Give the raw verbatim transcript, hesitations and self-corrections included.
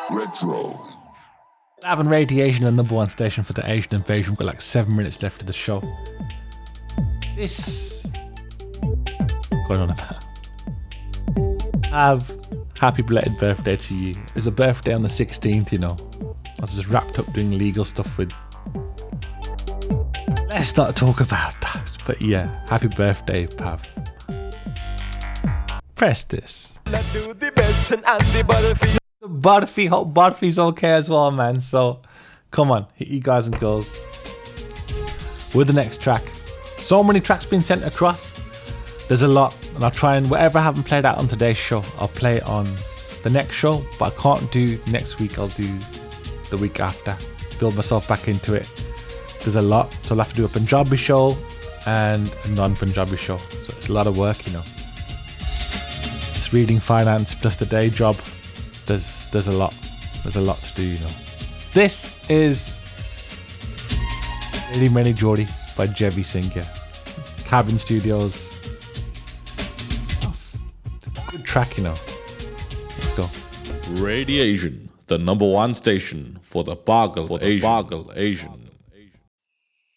Retro. Having Radiation, the number one station for the Asian invasion. We've got like seven minutes left of the show. This going on about. Have happy belated birthday to you. It was a birthday on the sixteenth, you know. I was just wrapped up doing legal stuff with. Let's not talk about that. But yeah, happy birthday, Pav. Press this. Let's do the best and Andy Butterfield. Barfi, hope Barfi's okay as well, man. So, come on, hit you guys and girls with the next track. So many tracks being sent across. There's a lot, and I'll try and whatever I haven't played out on today's show, I'll play on the next show. But I can't do next week. I'll do the week after. Build myself back into it. There's a lot, so I'll have to do a Punjabi show and a non-Punjabi show. So it's a lot of work, you know. Just reading finance plus the day job. There's there's a lot. There's a lot to do, you know. This is Many Many Geordie by Jevi Singh. Cabin Studios. Good track, you know. Let's go. Radiation, the number one station for the Bargle Asian. Bargle Asian.